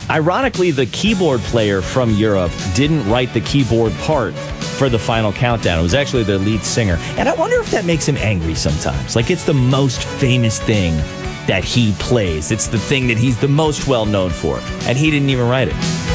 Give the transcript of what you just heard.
Ironically, the keyboard player from Europe didn't write the keyboard part for the final countdown. It was actually their lead singer. And I wonder if that makes him angry sometimes. Like, it's the most famous thing that he plays. It's the thing that he's the most well known for. And he didn't even write it.